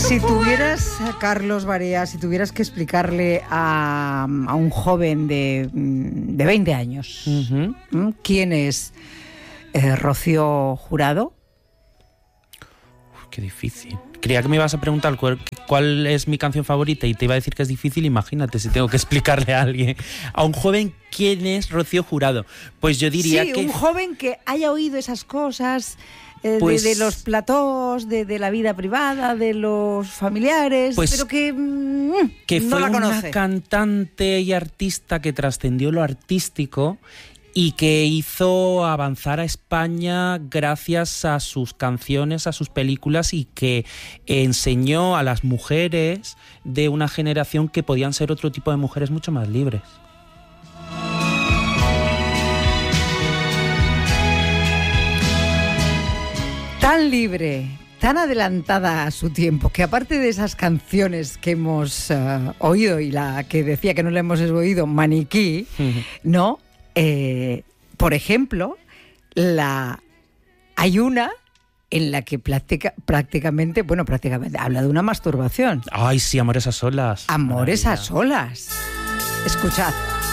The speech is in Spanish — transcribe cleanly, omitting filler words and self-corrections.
Si tuvieras, Carlos Barea, si tuvieras que explicarle a un joven de 20 años, ¿quién es Rocío Jurado? Qué difícil. Creía que me ibas a preguntar cuál es mi canción favorita y te iba a decir que es difícil. Imagínate si tengo que explicarle a alguien, a un joven, quién es Rocío Jurado. Pues yo diría que... Sí, un joven que haya oído esas cosas... Pues, de los platós, de la vida privada, de los familiares, pues, pero que no fue la conoce. Una cantante y artista que trascendió lo artístico y que hizo avanzar a España gracias a sus canciones, a sus películas, y que enseñó a las mujeres de una generación que podían ser otro tipo de mujeres mucho más libres. Tan libre, tan adelantada a su tiempo, que aparte de esas canciones que hemos oído y la que decía que no la hemos oído, Maniquí, ¿no? Por ejemplo, hay una en la que prácticamente habla de una masturbación. Ay, sí, Amores a solas. Amores a solas. Escuchad.